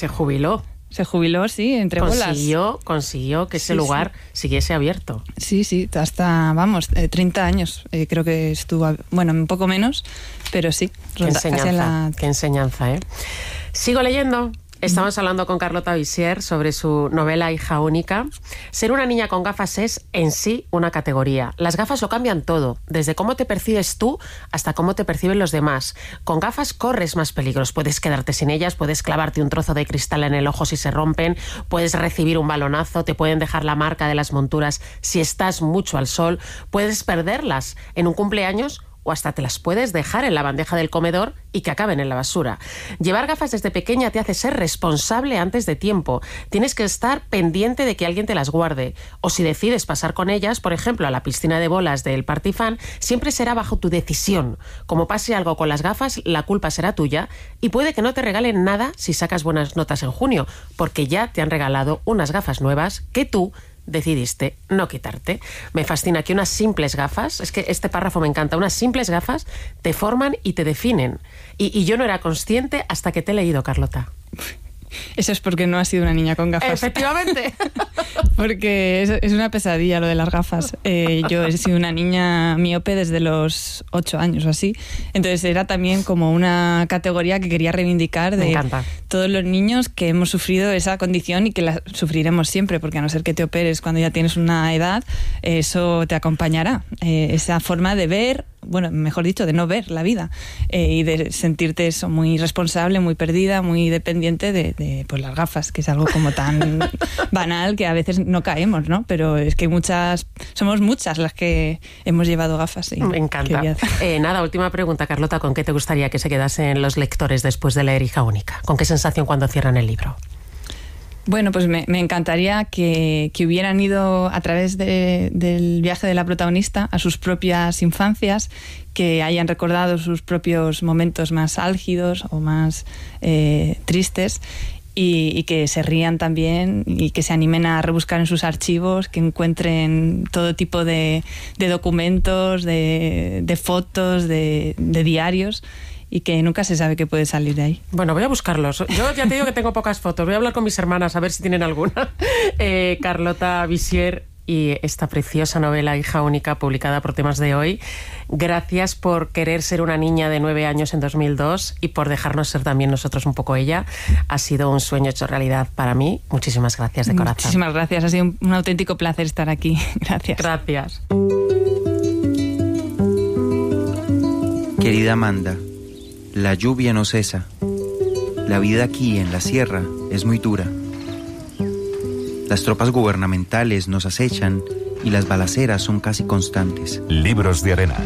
Se jubiló. Se jubiló, sí, entre bolas. Consiguió que ese lugar siguiese abierto. Sí, hasta, 30 años. Creo que estuvo, un poco menos, pero sí. Qué enseñanza, ¿eh? Sigo leyendo. Estamos hablando con Carlota Visier sobre su novela Hija única. Ser una niña con gafas es, en sí, una categoría. Las gafas lo cambian todo, desde cómo te percibes tú hasta cómo te perciben los demás. Con gafas corres más peligros. Puedes quedarte sin ellas, puedes clavarte un trozo de cristal en el ojo si se rompen, puedes recibir un balonazo, te pueden dejar la marca de las monturas si estás mucho al sol, puedes perderlas en un cumpleaños o hasta te las puedes dejar en la bandeja del comedor y que acaben en la basura. Llevar gafas desde pequeña te hace ser responsable antes de tiempo. Tienes que estar pendiente de que alguien te las guarde. O si decides pasar con ellas, por ejemplo, a la piscina de bolas del Partifán, siempre será bajo tu decisión. Como pase algo con las gafas, la culpa será tuya y puede que no te regalen nada si sacas buenas notas en junio, porque ya te han regalado unas gafas nuevas que tú decidiste no quitarte. Me fascina que unas simples gafas, es que este párrafo me encanta, unas simples gafas te forman y te definen. Y yo no era consciente hasta que te he leído, Carlota. Eso es porque no has sido una niña con gafas. Efectivamente. Porque es una pesadilla lo de las gafas. Yo he sido una niña miope desde los 8 años o así. Entonces era también como una categoría que quería reivindicar de todos los niños que hemos sufrido esa condición y que la sufriremos siempre, porque a no ser que te operes cuando ya tienes una edad, eso te acompañará. Esa forma de ver, mejor dicho, de no ver la vida y de sentirte eso muy responsable, muy perdida, muy dependiente de las gafas, que es algo como tan banal que a veces no caemos, ¿no? Pero es que somos muchas las que hemos llevado gafas. Me encanta. Nada, última pregunta, Carlota, ¿con qué te gustaría que se quedasen los lectores después de leer Hija única? ¿Con qué sensación cuando cierran el libro? Bueno, pues me encantaría que hubieran ido a través del viaje de la protagonista a sus propias infancias, que hayan recordado sus propios momentos más álgidos o más tristes y que se rían también y que se animen a rebuscar en sus archivos, que encuentren todo tipo de documentos, de fotos, de diarios, y que nunca se sabe qué puede salir de ahí. Bueno, voy a buscarlos. Yo ya te digo que tengo pocas fotos. Voy a hablar con mis hermanas a ver si tienen alguna. Carlota Visier y esta preciosa novela Hija única, publicada por Temas de Hoy. Gracias por querer ser una niña de 9 años en 2002 y por dejarnos ser también nosotros un poco ella. Ha sido un sueño hecho realidad para mí. Muchísimas gracias de corazón. Muchísimas gracias. Ha sido un auténtico placer estar aquí. Gracias. Gracias. Querida Amanda, la lluvia no cesa. La vida aquí en la sierra es muy dura. Las tropas gubernamentales nos acechan y las balaceras son casi constantes. Libros de arena.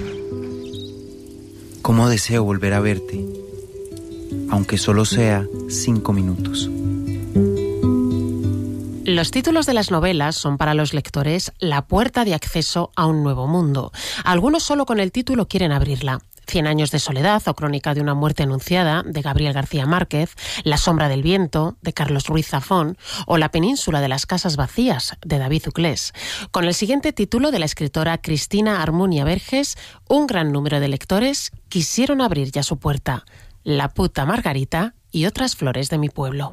Cómo deseo volver a verte, aunque solo sea 5 minutos. Los títulos de las novelas son para los lectores la puerta de acceso a un nuevo mundo. Algunos solo con el título quieren abrirla. 100 años de soledad o Crónica de una muerte anunciada, de Gabriel García Márquez, La sombra del viento, de Carlos Ruiz Zafón, o La península de las casas vacías, de David Uclés. Con el siguiente título de la escritora Cristina Armunia Verges, un gran número de lectores quisieron abrir ya su puerta. La puta Margarita y otras flores de mi pueblo.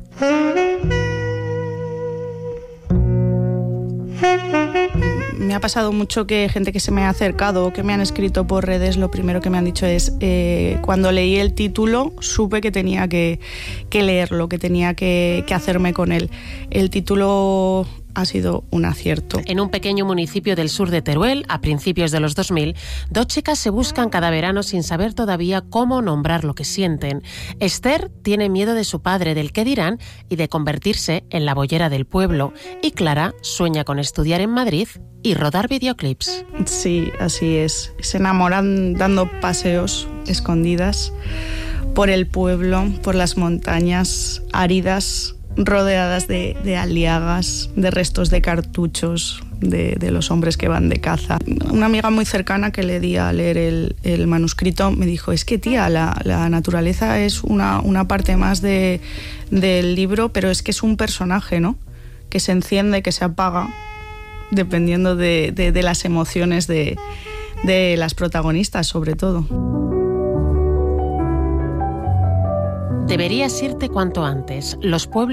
Me ha pasado mucho que gente que se me ha acercado o que me han escrito por redes, lo primero que me han dicho es cuando leí el título supe que tenía que leerlo, que tenía que hacerme con él. El título ha sido un acierto. En un pequeño municipio del sur de Teruel, a principios de los 2000, 2 chicas se buscan cada verano sin saber todavía cómo nombrar lo que sienten. Esther tiene miedo de su padre, del qué dirán y de convertirse en la boyera del pueblo. Y Clara sueña con estudiar en Madrid y rodar videoclips. Sí, así es. Se enamoran dando paseos escondidas por el pueblo, por las montañas áridas, rodeadas de aliagas, de restos de cartuchos de los hombres que van de caza. Una amiga muy cercana que le di a leer el manuscrito me dijo, es que tía, la naturaleza es una parte más del libro, pero es que es un personaje, ¿no? Que se enciende, que se apaga, dependiendo de las emociones de las protagonistas, sobre todo. Deberías irte cuanto antes. Los pueblos